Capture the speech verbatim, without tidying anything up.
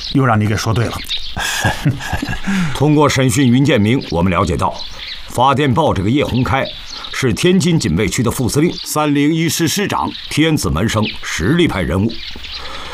又让你给说对了。 通过审讯云建明，我们了解到，发电报这个叶洪开是天津警备区的副司令，三零一师师长，天子门生，实力派人物。